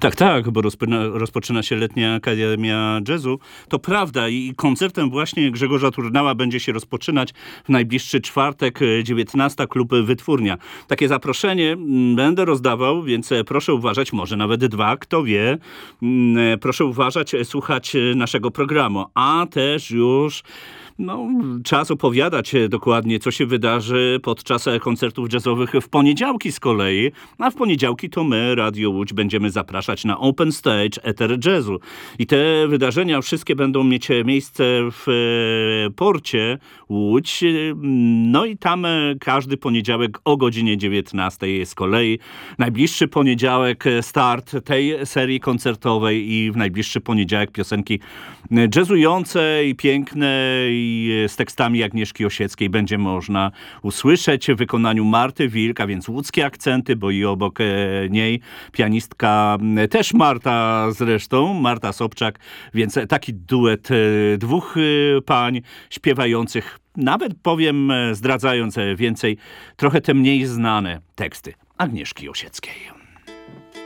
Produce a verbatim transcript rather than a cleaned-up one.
Tak, tak, bo rozpoczyna, rozpoczyna się letnia Akademia Jazzu. To prawda i koncertem właśnie Grzegorza Turnała będzie się rozpoczynać w najbliższy czwartek, dziewiętnasta, klub Wytwórnia. Takie zaproszenie będę rozdawał, więc proszę uważać, może nawet dwa, kto wie. Proszę uważać, słuchać naszego programu, a też już no, czas opowiadać dokładnie, co się wydarzy podczas koncertów jazzowych w poniedziałki z kolei. A w poniedziałki to my, Radio Łódź, będziemy zapraszać na Open Stage Eter Jazzu. I te wydarzenia wszystkie będą mieć miejsce w porcie Łódź. No i tam każdy poniedziałek o godzinie dziewiętnastej z kolei. Najbliższy poniedziałek start tej serii koncertowej i w najbliższy poniedziałek piosenki jazzujące i piękne i z tekstami Agnieszki Osieckiej będzie można usłyszeć w wykonaniu Marty Wilk, a więc łódzkie akcenty, bo i obok niej pianistka też Marta zresztą, Marta Sobczak, więc taki duet dwóch pań śpiewających, nawet powiem, zdradzając więcej, trochę te mniej znane teksty Agnieszki Osieckiej.